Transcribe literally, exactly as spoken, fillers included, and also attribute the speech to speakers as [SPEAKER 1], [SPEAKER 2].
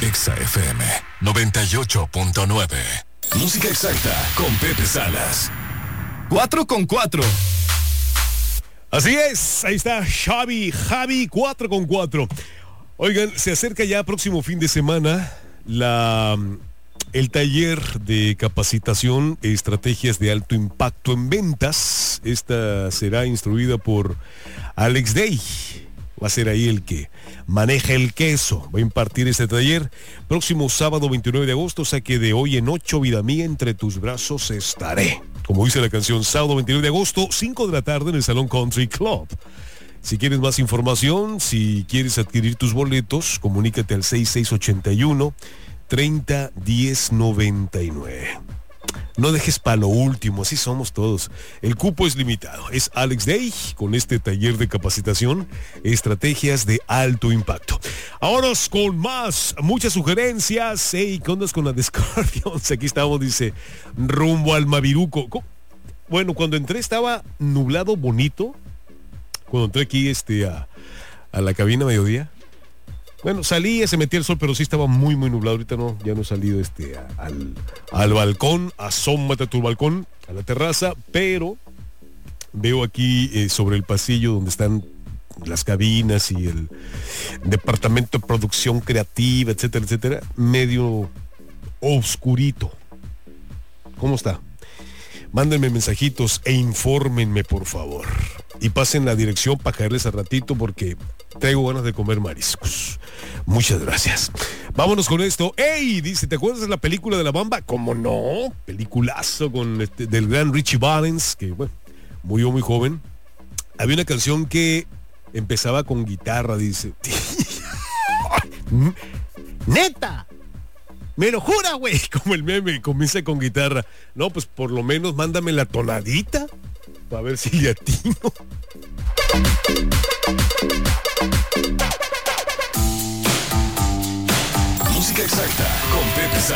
[SPEAKER 1] Exa F M noventa y ocho punto nueve. Música exacta con Pepe Salas.
[SPEAKER 2] cuatro con cuatro.
[SPEAKER 3] Así es, ahí está Xavi, Javi cuatro con cuatro. Oigan, se acerca ya próximo fin de semana la, el taller de capacitación Estrategias de Alto Impacto en Ventas. Esta será instruida por Alex Day. Va a ser ahí el que maneja el queso. Va a impartir este taller próximo sábado veintinueve de agosto, o sea que de hoy en ocho, vida mía, entre tus brazos estaré. Como dice la canción, sábado veintinueve de agosto, cinco de la tarde en el Salón Country Club. Si quieres más información, si quieres adquirir tus boletos, comunícate al seis seis ocho uno, treinta, diez, noventa y nueve. No dejes para lo último, así somos todos. El cupo es limitado. Es Alex Day con este taller de capacitación, Estrategias de Alto Impacto. Ahora con más, muchas sugerencias. Hey, ¿qué ondas con la de Scorpions? Aquí estamos, dice, rumbo al Maviruco. ¿Cómo? Bueno, cuando entré estaba nublado, bonito. Cuando entré aquí este, a, a la cabina a mediodía. Bueno, salía, se metía el sol, pero sí estaba muy, muy nublado. Ahorita no, ya no he salido este, a, al, al balcón, asómate a tu balcón, a la terraza, pero veo aquí eh, sobre el pasillo donde están las cabinas y el departamento de producción creativa, etcétera, etcétera, medio oscurito. ¿Cómo está? Mándenme mensajitos e infórmenme, por favor. Y pasen la dirección para caerles al ratito porque traigo ganas de comer mariscos. Muchas gracias. Vámonos con esto. ¡Ey! Dice, ¿te acuerdas de la película de La Bamba? ¿Cómo no? Peliculazo con este, del gran Richie Valens, que bueno, murió muy joven. Había una canción que empezaba con guitarra, dice. ¡Neta! ¡Me lo jura, güey! Como el meme, comienza con guitarra. No, pues por lo menos mándame la tonadita para ver si le atino.
[SPEAKER 1] Música exacta con Pepe Salas.